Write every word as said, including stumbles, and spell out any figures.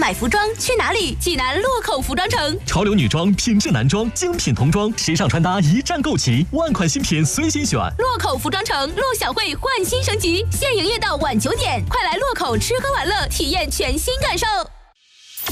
买服装去哪里？济南洛口服装城。 潮流女装、品质男装、精品童装、时尚穿搭一站购齐，万款新品随心选。 洛口服装城，陆小慧焕新升级，现营业到晚九点，快来洛口吃喝玩乐，体验全新感受。